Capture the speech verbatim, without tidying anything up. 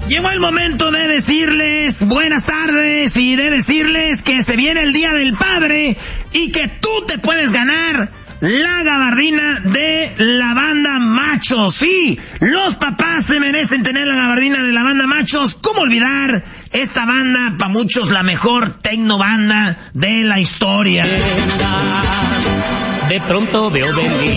Llegó el momento de decirles buenas tardes y de decirles que se viene el Día del Padre y que tú te puedes ganar la gabardina de la banda Machos. Sí, los papás se merecen tener la gabardina de la banda Machos. ¿Cómo olvidar esta banda, para muchos la mejor tecno banda de la historia? De pronto veo venir